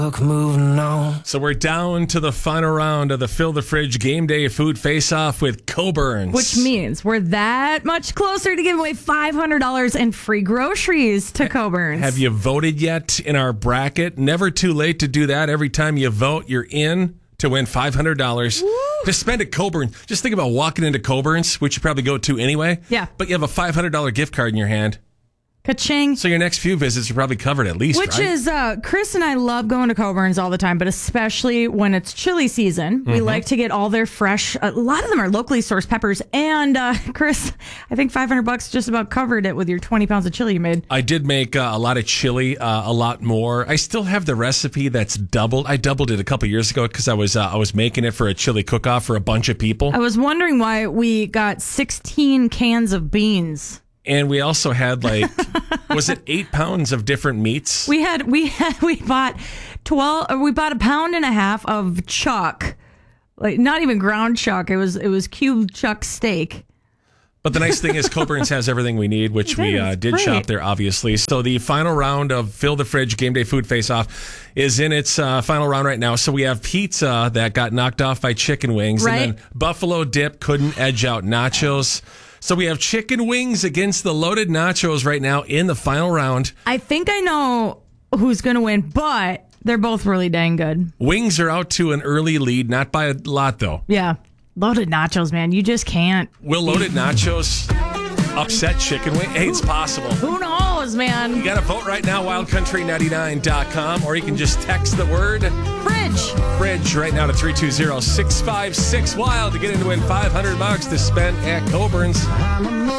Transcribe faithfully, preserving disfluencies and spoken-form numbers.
Moving on. So we're down to the final round of the Fill the Fridge Game Day Food Face-Off with Coborn's. Which means we're that much closer to giving away five hundred dollars in free groceries to Coburn's. Have you voted yet in our bracket? Never too late to do that. Every time you vote, you're in to win five hundred dollars. Woo. To spend at Coborn. Just think about walking into Coburn's, which you probably go to anyway. Yeah. But you have a five hundred dollars gift card in your hand. Ka-ching. So your next few visits are probably covered at least, Which right? is, uh, Chris and I love going to Coburn's all the time, but especially when it's chili season. We mm-hmm. like to get all their fresh, a lot of them are locally sourced peppers. And, uh, Chris, I think five hundred bucks just about covered it with your twenty pounds of chili you made. I did make uh, a lot of chili, uh, a lot more. I still have the recipe that's doubled. I doubled it a couple years ago because I was uh, I was making it for a chili cook-off for a bunch of people. I was wondering why we got sixteen cans of beans. And we also had like, was it eight pounds of different meats? We had, we had, we bought twelve, or we bought a pound and a half of chuck, like not even ground chuck. It was, it was cube chuck steak. But the nice thing is Coburn's has everything we need, which we uh, did great. shop there, obviously. So the final round of Fill the Fridge Game Day Food Face-Off is in its uh, final round right now. So we have pizza that got knocked off by chicken wings. Right. And then buffalo dip couldn't edge out nachos. So we have chicken wings against the loaded nachos right now in the final round. I think I know who's going to win, but they're both really dang good. Wings are out to an early lead, not by a lot, though. Yeah. Loaded nachos, man. You just can't. Will loaded nachos upset chicken wing? Hey, it's possible. Who knows, man? You got to vote right now, wild country ninety-nine dot com, or you can just text the word Fridge. Fridge right now to three two zero, six five six, wild to get in to win five hundred bucks to spend at Coburn's.